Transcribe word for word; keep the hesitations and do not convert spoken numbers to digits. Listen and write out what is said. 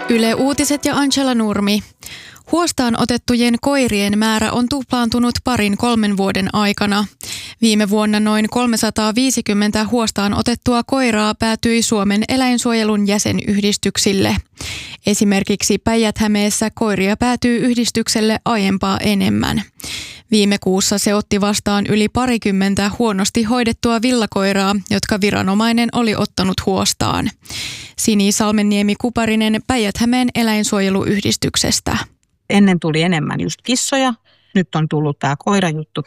Yle Uutiset ja Angela Nurmi. Huostaan otettujen koirien määrä on tuplaantunut parin kolmen vuoden aikana. Viime vuonna noin kolmesataaviisikymmentä huostaan otettua koiraa päätyi Suomen eläinsuojelun jäsenyhdistyksille. Esimerkiksi Päijät-Hämeessä koiria päätyy yhdistykselle aiempaa enemmän. Viime kuussa se otti vastaan yli parikymmentä huonosti hoidettua villakoiraa, jotka viranomainen oli ottanut huostaan. Sini Salmenniemi-Kuparinen Päijät-Hämeen eläinsuojeluyhdistyksestä. Ennen tuli enemmän just kissoja, nyt on tullut tämä koirajuttu.